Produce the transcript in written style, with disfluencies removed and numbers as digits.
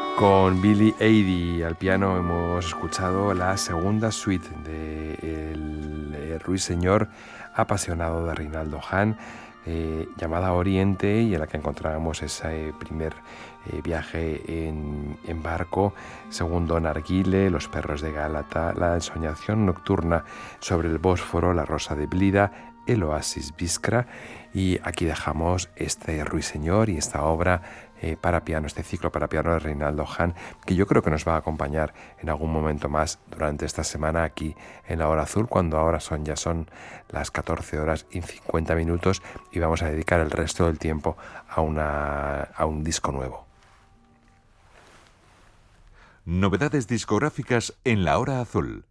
Con Billy Eady al piano hemos escuchado la segunda suite de El Ruiseñor apasionado de Reinaldo Hahn, llamada Oriente, y en la que encontrábamos ese primer viaje en barco, segundo Narguile, Los perros de Gálata, la ensoñación nocturna sobre el Bósforo, La rosa de Blida, el oasis Biskra, y aquí dejamos este Ruiseñor y esta obra para piano, este ciclo para piano de Reinaldo Hahn, que yo creo que nos va a acompañar en algún momento más durante esta semana aquí en La Hora Azul, cuando ahora ya son las 14 horas y 50 minutos, y vamos a dedicar el resto del tiempo a un disco nuevo. Novedades discográficas en La Hora Azul,